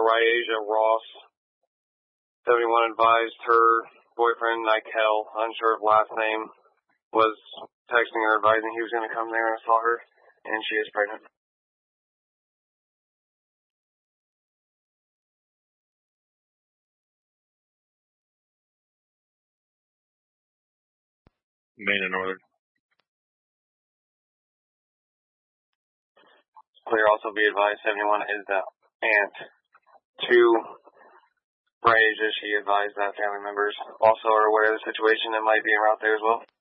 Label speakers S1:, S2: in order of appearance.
S1: Ryasia Ross. 71 advised her boyfriend, Nikel, unsure of last name, was texting her advising he was going to come there and saw her, and she is pregnant.
S2: Main and Northern.
S1: Clear. Also be advised, 71 is the aunt to Ryasia. She advised that family members also are aware of the situation and might be en route there as well.